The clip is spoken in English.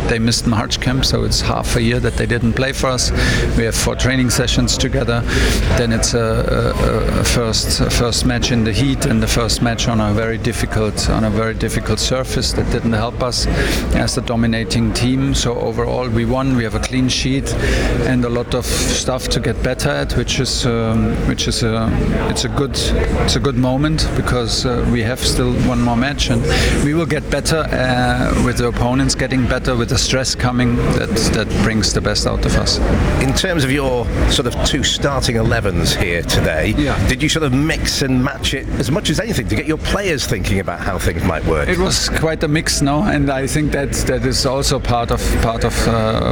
they missed March camp, so it's half a year that they didn't play for us. We have 4 training sessions together. Then it's a first match in the heat and the first match on a very difficult surface that didn't help us as the dominating team. So overall we won. We have a clean sheet and a lot of stuff to get better at, which is a good moment, because we have still one more match and we will get better with the opponents getting better, with the stress coming. That brings the best out of us. In terms of your sort of 2 starting 11s here today, did you sort of mix and match it as much as anything to get your players thinking about how things might work? It was quite a mix, no, and I think that is also part of